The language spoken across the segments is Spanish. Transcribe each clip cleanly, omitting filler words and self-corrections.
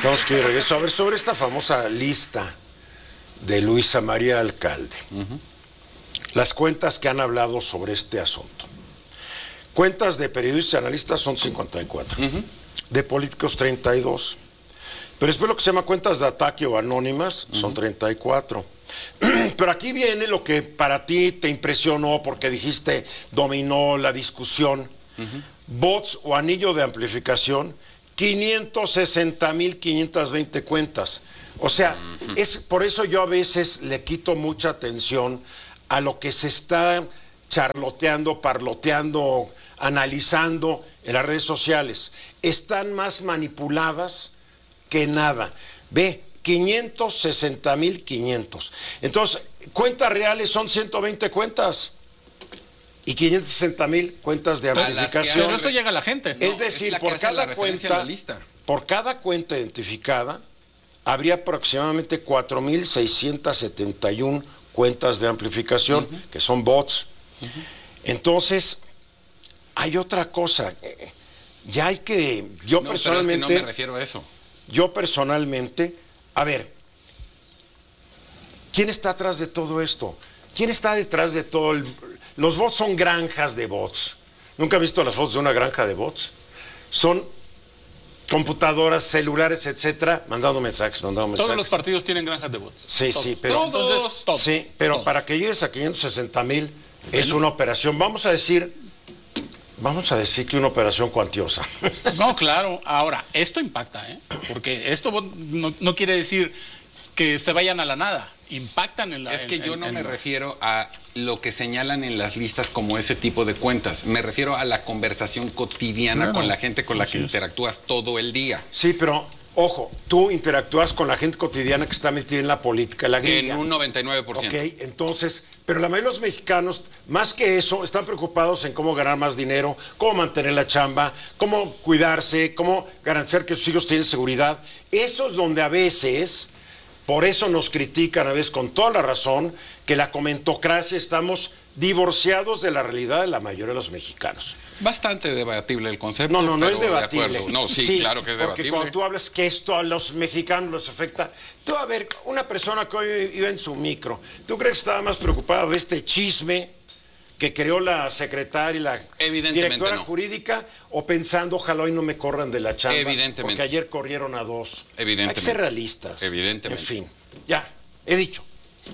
Estamos aquí de regreso. A ver, sobre esta famosa lista de Luisa María Alcalde. Las cuentas que han hablado sobre este asunto. Cuentas de periodistas y analistas son 54. De políticos, 32. Pero después lo que se llama cuentas de ataque o anónimas son 34. Pero aquí viene lo que para ti te impresionó porque dijiste, dominó la discusión. Bots o anillo de amplificación, 560,520 cuentas. O sea, es por eso yo a veces le quito mucha atención a lo que se está charloteando, parloteando, analizando en las redes sociales. Están más manipuladas que nada. Ve, 560,500. Entonces, cuentas reales son 120 cuentas. Y 560,000 cuentas de amplificación. Pero eso llega a la gente. Es decir, por cada cuenta identificada, habría aproximadamente 4,671 cuentas de amplificación, que son bots. Entonces, hay otra cosa. Ya hay que... Yo personalmente... Pero es que no me refiero a eso. Yo personalmente... A ver, ¿quién está atrás de todo esto? ¿Quién está detrás de todo el...? Los bots son granjas de bots. ¿Nunca has visto las fotos de una granja de bots? Son computadoras, celulares, etcétera, mandando mensajes. Todos los partidos tienen granjas de bots. Sí, todos. Sí, pero... Entonces, todos. Sí, pero todos. Para que llegues a 560,000 es una operación. Vamos a decir que una operación cuantiosa. No, claro. Ahora, esto impacta, porque esto no quiere decir que se vayan a la nada. Impactan en la... Es que yo no me refiero a lo que señalan en las listas como ese tipo de cuentas. Me refiero a la conversación cotidiana con la gente con la que interactúas todo el día. Sí, pero... Ojo, tú interactúas con la gente cotidiana que está metida en la política, la grilla. En un 99%. Ok, entonces, pero la mayoría de los mexicanos, más que eso, están preocupados en cómo ganar más dinero, cómo mantener la chamba, cómo cuidarse, cómo garantizar que sus hijos tienen seguridad. Eso es donde a veces, por eso nos critican a veces con toda la razón, que la comentocracia estamos divorciados de la realidad de la mayoría de los mexicanos. Bastante debatible el concepto. No es debatible. No, sí, claro que es debatible. Porque cuando tú hablas que esto a los mexicanos les afecta, tú a ver, una persona que hoy iba en su micro, ¿tú crees que estaba más preocupada de este chisme que creó la secretaria y la directora jurídica o pensando, ojalá hoy no me corran de la chamba? Evidentemente. Porque ayer corrieron a 2. Evidentemente. Hay que ser realistas. Evidentemente. En fin, ya, he dicho.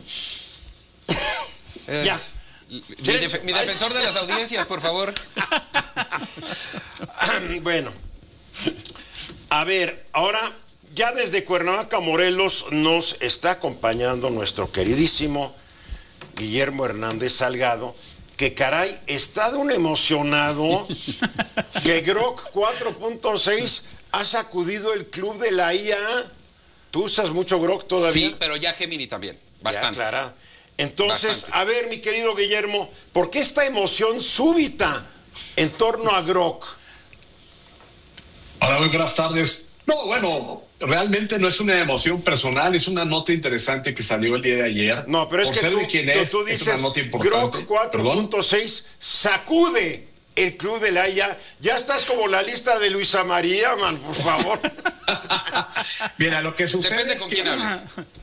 Ya. Mi defensor de las audiencias, por favor. Bueno, a ver, ahora ya desde Cuernavaca, Morelos, nos está acompañando nuestro queridísimo Guillermo Hernández Salgado, que caray, está de un emocionado que Grok 4.6 ha sacudido el club de la IA. ¿Tú usas mucho Grok todavía? Sí, pero ya Gemini también, bastante. Ya, claro. Entonces, a ver, mi querido Guillermo, ¿por qué esta emoción súbita en torno a Grok? Hola, muy buenas tardes. No, bueno, realmente no es una emoción personal, es una nota interesante que salió el día de ayer. No, pero es que tú dices, Grok 4.6 sacude el club de la IA. Ya estás como la lista de Luisa María, man, por favor. Mira, lo que sucede depende es con que quién hables.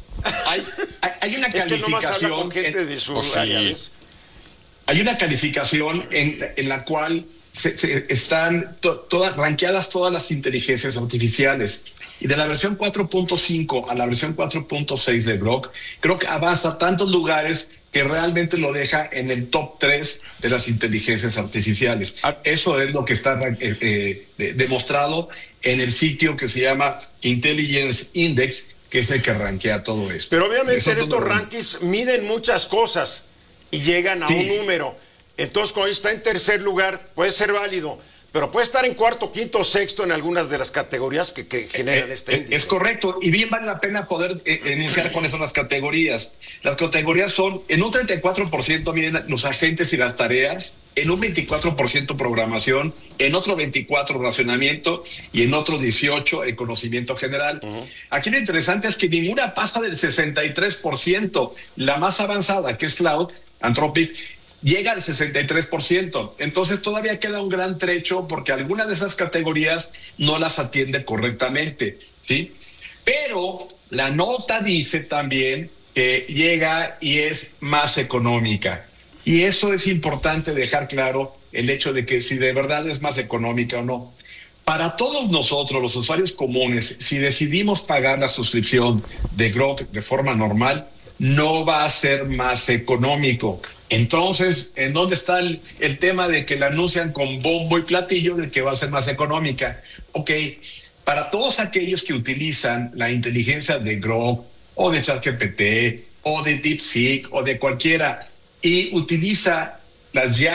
Hay una calificación con gente de su área, ¿ves? Hay una calificación en la cual están rankeadas todas las inteligencias artificiales. Y de la versión 4.5 a la versión 4.6 de Grok, creo que avanza a tantos lugares que realmente lo deja en el top 3 de las inteligencias artificiales. Eso es lo que está demostrado en el sitio que se llama Intelligence Index, que es el que rankea todo esto. Pero obviamente estos rankings miden muchas cosas y llegan a un número. Entonces, cuando está en tercer lugar, puede ser válido, pero puede estar en cuarto, quinto, sexto en algunas de las categorías que generan este índice. Es correcto, y bien vale la pena poder enunciar cuáles son las categorías. Las categorías son, en un 34% miden los agentes y las tareas, en un 24% programación, en otro 24% racionamiento y en otro 18% el conocimiento general. Aquí lo interesante es que ninguna pasa del 63%. La más avanzada, que es Cloud, Anthropic, llega al 63%. Entonces todavía queda un gran trecho porque alguna de esas categorías no las atiende correctamente, ¿sí? Pero la nota dice también que llega y es más económica. Y eso es importante dejar claro, el hecho de que si de verdad es más económica o no. Para todos nosotros, los usuarios comunes, si decidimos pagar la suscripción de Grok de forma normal, no va a ser más económico. Entonces, ¿en dónde está el tema de que la anuncian con bombo y platillo de que va a ser más económica? Ok, para todos aquellos que utilizan la inteligencia de Grok o de ChatGPT o de DeepSeek o de cualquiera y utiliza las ya